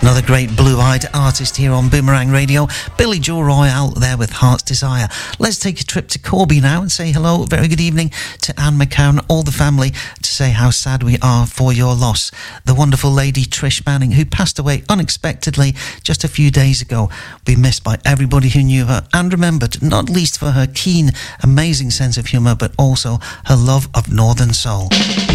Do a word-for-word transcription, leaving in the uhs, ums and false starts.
Another great blue-eyed artist here on Boomerang Radio, Billy Joe Royale there with Heart's Desire. Let's take a trip to Corby now and say hello, very good evening to Anne McCown, all the family, to say how sad we are for your loss. The wonderful lady Trish Manning, who passed away unexpectedly just a few days ago, will be missed by everybody who knew her and remembered, not least for her keen, amazing sense of humour, but also her love of Northern soul.